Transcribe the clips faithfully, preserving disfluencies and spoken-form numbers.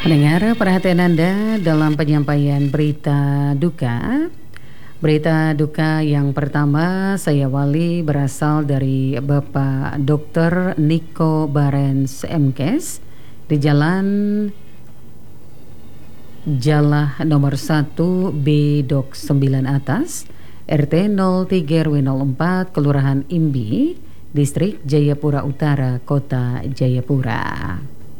Pendengar, perhatian Anda dalam penyampaian berita duka. Berita duka yang pertama saya wali berasal dari Bapak dokter Niko Barens Mkes di Jalan Jalah nomor satu B Dok sembilan atas R T nol tiga R W nol empat Kelurahan Imbi, Distrik Jayapura Utara, Kota Jayapura.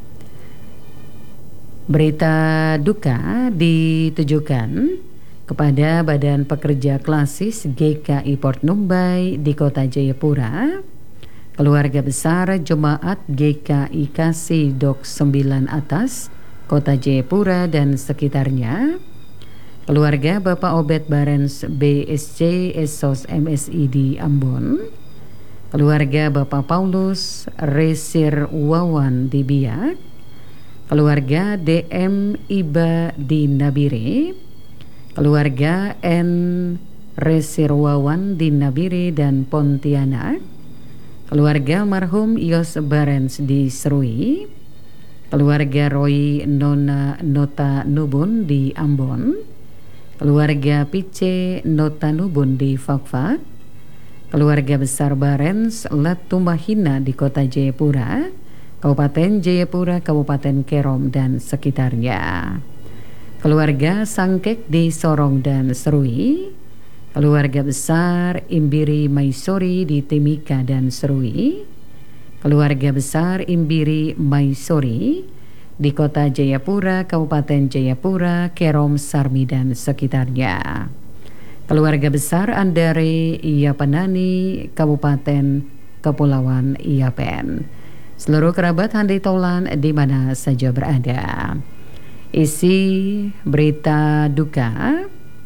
Berita duka ditujukan kepada Badan Pekerja Klasis G K I Port Numbai di Kota Jayapura, keluarga besar Jemaat G K I Kasih Dok sembilan atas Kota Jayapura dan sekitarnya, keluarga Bapak Obed Barens B S C Esos M S I di Ambon, keluarga Bapak Paulus Resir Wawan di Biak, keluarga D M Iba di Nabire, keluarga N Resir Wawan di Nabire dan Pontianak, keluarga marhum Yos Barens di Serui, keluarga Roy Nona Nota Nubun di Ambon, keluarga Pice Nota Nubun di Fakfak, keluarga besar Barens Latumahina di Kota Jayapura, Kabupaten Jayapura, Kabupaten Kerom dan sekitarnya, keluarga Sangkek di Sorong dan Serui, keluarga besar Imbiri Maisori di Timika dan Serui, keluarga besar Imbiri Maisori di Kota Jayapura, Kabupaten Jayapura, Kerom, Sarmi dan sekitarnya, keluarga besar Andare Iapanani, Kabupaten Kepulauan Iapen, seluruh kerabat handai tolan di mana saja berada. Isi berita duka: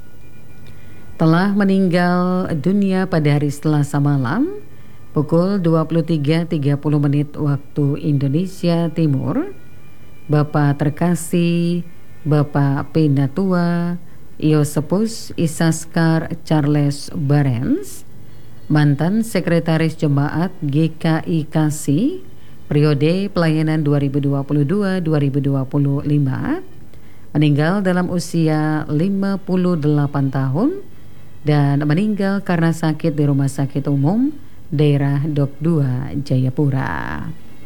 telah meninggal dunia pada hari Selasa malam pukul dua puluh tiga tiga puluh menit waktu Indonesia Timur, Bapak terkasih Bapak Penatua Iosepus Isaskar Charles Barens, mantan Sekretaris Jemaat G K I Kasih periode pelayanan dua ribu dua puluh dua sampai dua ribu dua puluh lima, meninggal dalam usia lima puluh delapan tahun dan meninggal karena sakit di Rumah Sakit Umum Daerah Dok dua Jayapura.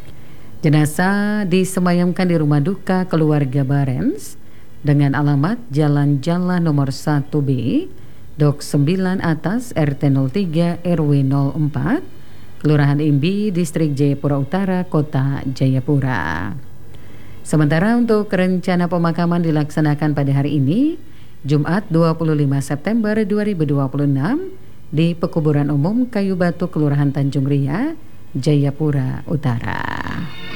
Jenazah disemayamkan di rumah duka keluarga Barens dengan alamat Jalan Jalah nomor satu B Dok sembilan atas R T nol tiga R W nol empat Kelurahan Imbi, Distrik Jayapura Utara, Kota Jayapura. Sementara untuk rencana pemakaman dilaksanakan pada hari ini, Jumat dua puluh lima September dua ribu dua puluh enam di Pekuburan Umum Kayu Batu, Kelurahan Tanjung Ria, Jayapura Utara.